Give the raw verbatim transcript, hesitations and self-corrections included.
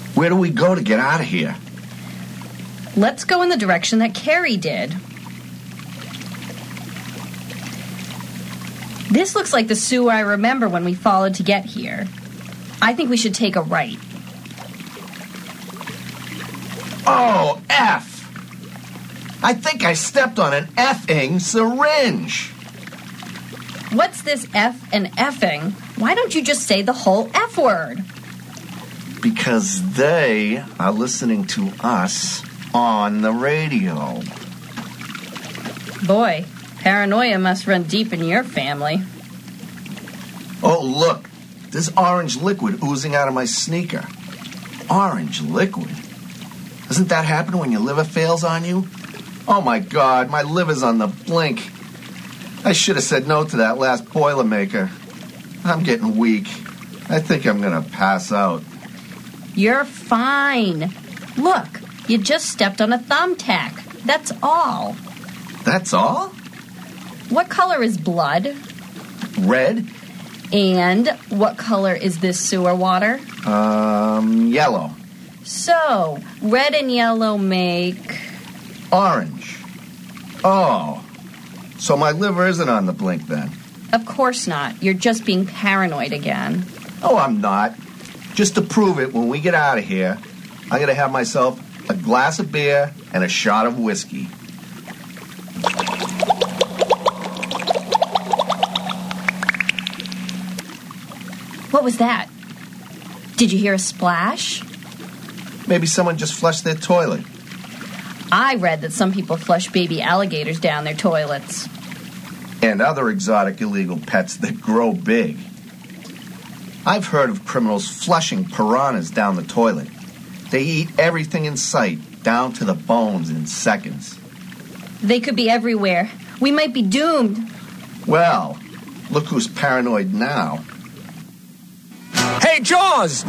Where do we go to get out of here? Let's go in the direction that Carrie did. This looks like the sewer I remember when we followed to get here. I think we should take a right. Oh, F! I think I stepped on an effing syringe. What's this F and effing? Why don't you just say the whole F word? Because they are listening to us on the radio. Boy, paranoia must run deep in your family. Oh, look. There's orange liquid oozing out of my sneaker. Orange liquid? Doesn't that happen when your liver fails on you? Oh, my God, my liver's on the blink. I should have said no to that last Boilermaker. I'm getting weak. I think I'm going to pass out. You're fine. Look, you just stepped on a thumbtack. That's all. That's all? What color is blood? Red? And what color is this sewer water? Um, yellow. So, red and yellow make... Orange. Oh. So my liver isn't on the blink then? Of course not. You're just being paranoid again. Oh, I'm not. Just to prove it, when we get out of here, I'm going to have myself a glass of beer and a shot of whiskey. What was that? Did you hear a splash? Maybe someone just flushed their toilet. I read that some people flush baby alligators down their toilets. And other exotic illegal pets that grow big. I've heard of criminals flushing piranhas down the toilet. They eat everything in sight, down to the bones in seconds. They could be everywhere. We might be doomed. Well, look who's paranoid now. Hey, Jaws!